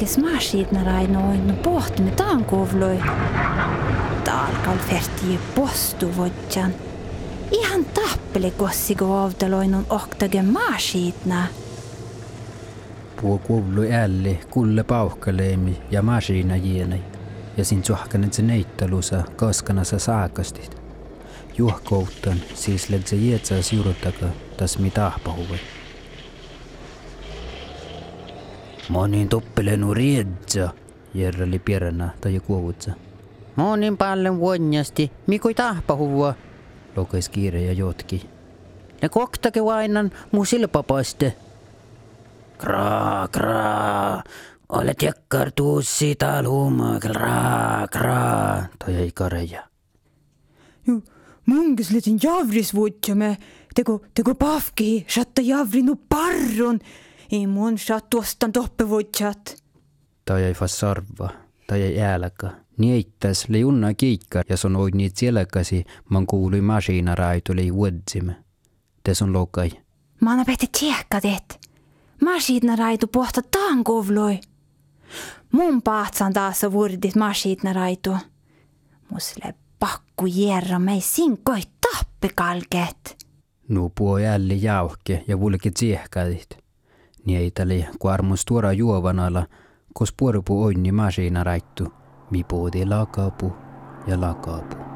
kes maashiidnarai noin pohtimme taankovloi. Talkal ferti postuvodjan. Ihan tappeli kossiko ovtaloinun oktagen maashiidna. Puokuovlu älli kulle pauhkaleemi ja maashiina jienei. Ja sin suhkanen se neittelusa kaskana sa saakastit. Juhkouttan siis ledse jietsää siurutaka tas mitahpahuve. Monin toppelenu riedza, järreli pieränä tai kuovutsa. Monin paljon vuonjasti, mikui tahpahuvua, lokais kiire ja jotki. Ne koktake vainan muu silpapaste. Kraa, olet jakkartuussi taluma, kraa, tai ei kareja. Munkas letin javris vuotjamme, teko pafki, shatta javrinu parron. Ei mun shattuostan toppevuotjat. Tai ei fas sarva, tai ei ääläkä. Nieittäs le unna kiikka, ja son oid niit sielläkäsi, man kuului masinaraitu lei vuodsime. Tes on lokai. Mä anna pehti tjekkadet. Masinaraitu pohta taankovloi. Mun pahtsan taas vurdit masinaraitu. Musle pakku järra mei sinkoi tappikalket. Nu puo jälli jauhke ja vulkit siehkadit. Nieitäli, kun armus tuora juovanalla, kos puorupu onni masinaraitu, mi poodi lakapu ja lakapu.